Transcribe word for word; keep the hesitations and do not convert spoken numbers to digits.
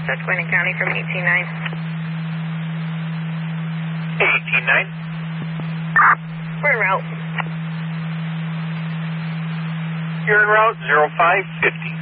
Susquehanna County from eighteen nine. eighteen nine. We're en route. You're en route, zero five fifty.